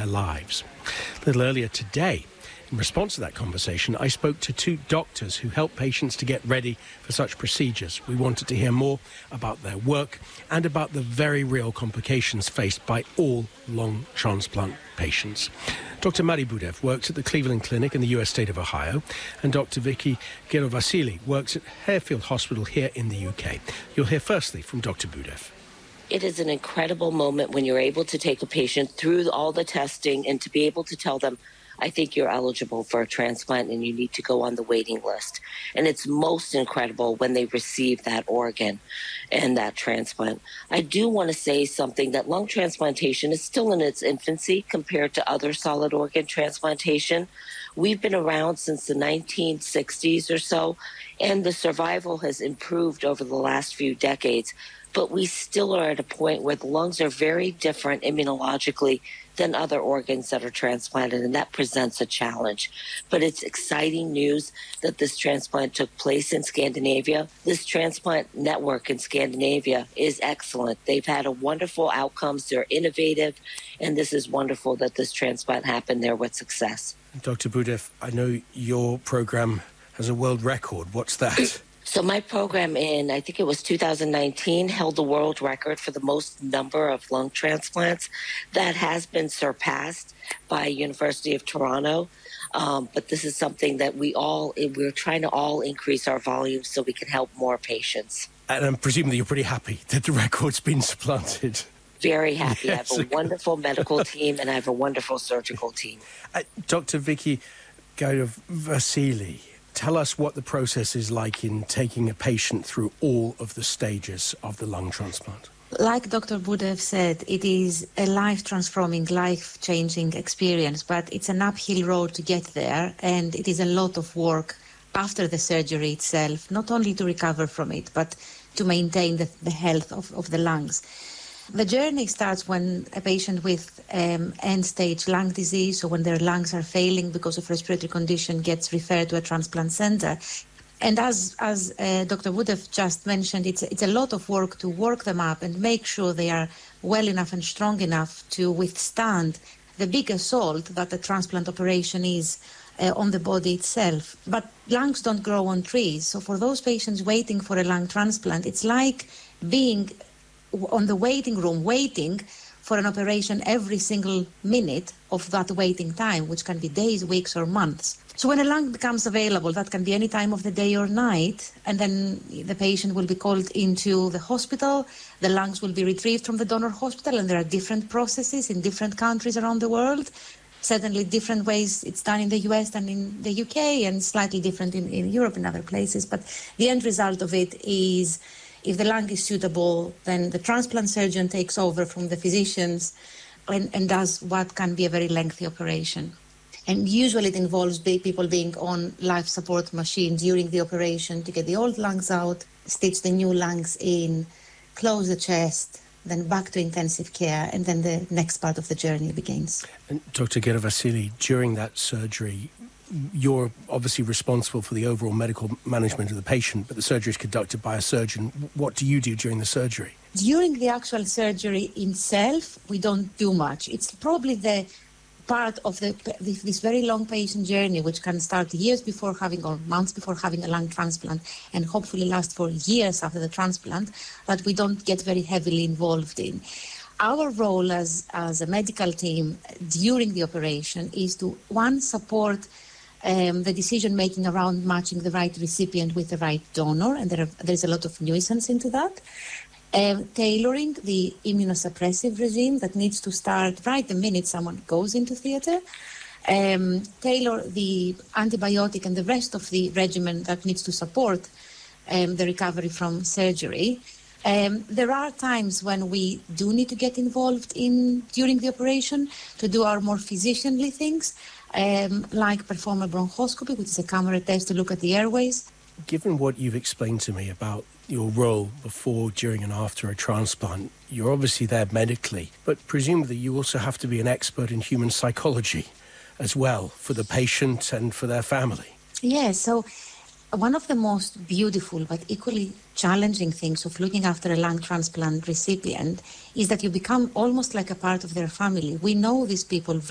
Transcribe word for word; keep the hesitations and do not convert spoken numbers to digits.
their lives. A little earlier today, in response to that conversation, I spoke to two doctors who help patients to get ready for such procedures. We wanted to hear more about their work and about the very real complications faced by all lung transplant patients. Doctor Mari Budev works at the Cleveland Clinic in the U S state of Ohio, and Doctor Vicky Gerovasili works at Harefield Hospital here in the U K. You'll hear firstly from Doctor Budev. It is an incredible moment when you're able to take a patient through all the testing and to be able to tell them, I think you're eligible for a transplant and you need to go on the waiting list. And it's most incredible when they receive that organ and that transplant. I do want to say something that lung transplantation is still in its infancy compared to other solid organ transplantation. We've been around since the nineteen sixties or so, and the survival has improved over the last few decades. But we still are at a point where the lungs are very different immunologically than other organs that are transplanted, and that presents a challenge. But it's exciting news that this transplant took place in Scandinavia. This transplant network in Scandinavia is excellent. They've had a wonderful outcomes. They're innovative, and this is wonderful that this transplant happened there with success. Doctor Budev, I know your program has a world record. What's that? So my program in, I think it was two thousand nineteen, held the world record for the most number of lung transplants. That has been surpassed by University of Toronto. Um, but this is something that we all, we're trying to all increase our volume so we can help more patients. And I'm presuming you're pretty happy that the record's been supplanted. Very happy. Yes. I have a wonderful medical team and I have a wonderful surgical team. Uh, Doctor Vicky Gerovasili, tell us what the process is like in taking a patient through all of the stages of the lung transplant. Like Doctor Budev said, it is a life-transforming, life-changing experience, but it's an uphill road to get there, and it is a lot of work after the surgery itself, not only to recover from it, but to maintain the, the health of, of the lungs. The journey starts when a patient with um, end-stage lung disease, so when their lungs are failing because of respiratory condition, gets referred to a transplant center. And as as uh, Doctor Budev just mentioned, it's, it's a lot of work to work them up and make sure they are well enough and strong enough to withstand the big assault that the transplant operation is uh, on the body itself. But lungs don't grow on trees. So for those patients waiting for a lung transplant, it's like being on the waiting room, waiting for an operation every single minute of that waiting time, which can be days, weeks, or months. So when a lung becomes available, that can be any time of the day or night, and then the patient will be called into the hospital. The lungs will be retrieved from the donor hospital, and there are different processes in different countries around the world. Certainly different ways it's done in the U S than in the U K, and slightly different in, in Europe and other places. But the end result of it is, if the lung is suitable, then the transplant surgeon takes over from the physicians and, and does what can be a very lengthy operation. And usually it involves people being on life support machines during the operation to get the old lungs out, stitch the new lungs in, close the chest, then back to intensive care, and then the next part of the journey begins. And Doctor Gerovasili, during that surgery, you're obviously responsible for the overall medical management of the patient, but the surgery is conducted by a surgeon. What do you do during the surgery? During the actual surgery itself, we don't do much. It's probably the part of the this very long patient journey, which can start years before having or months before having a lung transplant and hopefully last for years after the transplant, that we don't get very heavily involved in. Our role as, as a medical team during the operation is to, one, support Um, the decision-making around matching the right recipient with the right donor, and there are, there's a lot of nuisance into that. Um, tailoring the immunosuppressive regime that needs to start right the minute someone goes into theatre. Um, tailor the antibiotic and the rest of the regimen that needs to support um, the recovery from surgery. Um, there are times when we do need to get involved in during the operation to do our more physicianly things, um, like perform a bronchoscopy, which is a camera test to look at the airways. Given what you've explained to me about your role before, during and after a transplant, you're obviously there medically, but presumably you also have to be an expert in human psychology as well for the patient and for their family. Yes, so one of the most beautiful but equally challenging things of looking after a lung transplant recipient is that you become almost like a part of their family. We know these people